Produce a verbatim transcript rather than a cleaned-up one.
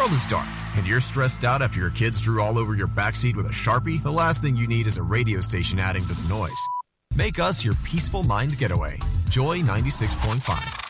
world is dark and you're stressed out after your kids drew all over your backseat with a Sharpie, the last thing you need is a radio station adding to the noise. Make us your peaceful mind getaway. Joy ninety-six point five.